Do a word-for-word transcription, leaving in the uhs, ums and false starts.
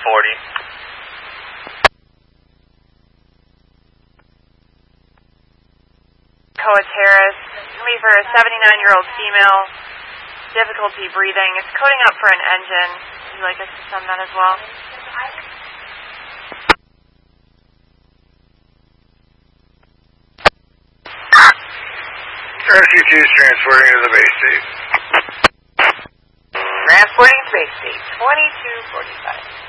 forty. Coateris, somebody for a seventy-nine-year-old female, difficulty breathing. It's coding up for an engine. Would you like us to send that as well? Rescue two is transporting to the base state. Transporting to base state, twenty-two forty-five.